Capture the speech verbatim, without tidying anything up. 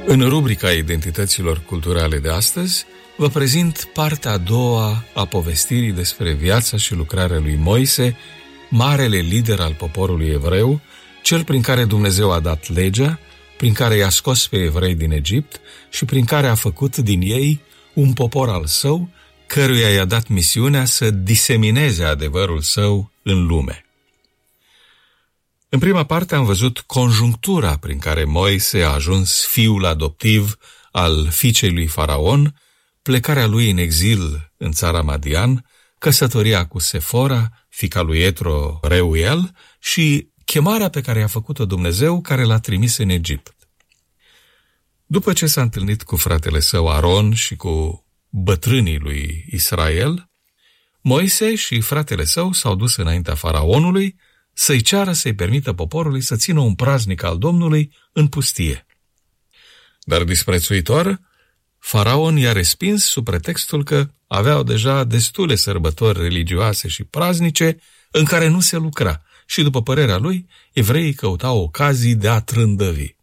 În rubrica Identităților culturale de astăzi, vă prezint partea a doua a povestirii despre viața și lucrarea lui Moise, marele lider al poporului evreu, cel prin care Dumnezeu a dat legea, prin care i-a scos pe evrei din Egipt și prin care a făcut din ei un popor al său, căruia i-a dat misiunea să disemineze adevărul său în lume. În prima parte am văzut conjunctura prin care Moise a ajuns fiul adoptiv al fiicei lui Faraon, plecarea lui în exil în țara Madian, căsătoria cu Sefora, fiica lui Etro Reuel, și chemarea pe care i-a făcut-o Dumnezeu, care l-a trimis în Egipt. După ce s-a întâlnit cu fratele său Aron și cu bătrânii lui Israel, Moise și fratele său s-au dus înaintea Faraonului să-i ceară să-i permită poporului să țină un praznic al Domnului în pustie. Dar disprețuitor, Faraon i-a respins sub pretextul că aveau deja destule sărbători religioase și praznice în care nu se lucra și, după părerea lui, evreii căutau ocazii de a trândăvi.